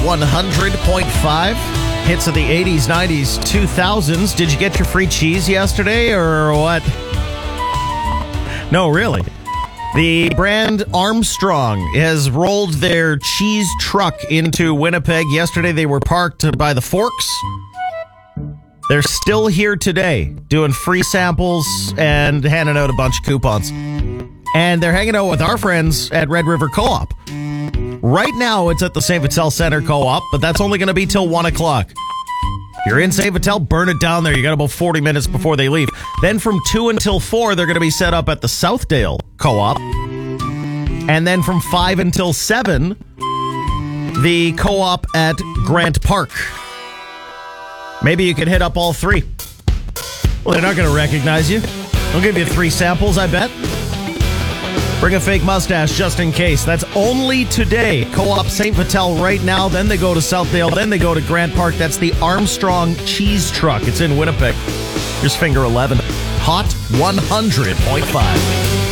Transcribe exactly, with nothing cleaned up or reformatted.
one hundred point five. Hits of the eighties, nineties, two thousands. Did you get your free cheese yesterday or what? No, really. The brand Armstrong has rolled their cheese truck into Winnipeg. Yesterday they were parked by the Forks. They're still here today doing free samples and handing out a bunch of coupons. And they're hanging out with our friends at Red River Co-op. Right now, it's at the Saint Vital Center Co-op, but that's only going to be till one o'clock. If you're in Saint Vital, burn it down there. You got about forty minutes before they leave. Then from two until four, they're going to be set up at the Southdale Co-op. And then from five until seven, the Co-op at Grant Park. Maybe you could hit up all three. Well, they're not going to recognize you. They'll give you three samples, I bet. Bring a fake mustache just in case. That's only today. Co-op Saint Vital right now. Then they go to Southdale. Then they go to Grant Park. That's the Armstrong Cheese Truck. It's in Winnipeg. Here's Finger eleven. Hot one hundred point five.